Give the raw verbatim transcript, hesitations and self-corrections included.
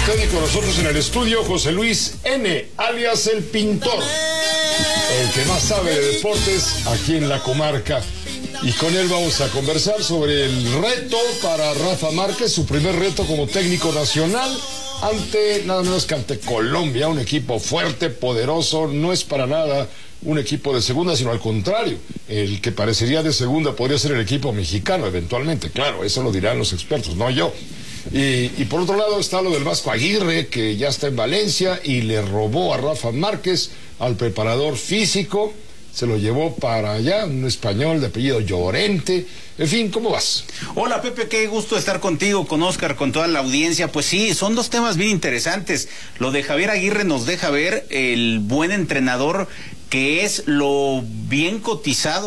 usted y con nosotros en el estudio José Luis N., alias El Pintor, el que más sabe de deportes aquí en la comarca. Y con él vamos a conversar sobre el reto para Rafa Márquez, su primer reto como técnico nacional, ante nada menos que ante Colombia, un equipo fuerte, poderoso, no es para nada un equipo de segunda, sino al contrario, el que parecería de segunda podría ser el equipo mexicano eventualmente, claro, eso lo dirán los expertos, no yo. Y, y por otro lado está lo del Vasco Aguirre, que ya está en Valencia y le robó a Rafa Márquez, al preparador físico, se lo llevó para allá, un español de apellido Llorente. En fin, ¿cómo vas? Hola Pepe, qué gusto estar contigo, con Oscar, con toda la audiencia. Pues sí, son dos temas bien interesantes. Lo de Javier Aguirre nos deja ver el buen entrenador que es, lo bien cotizado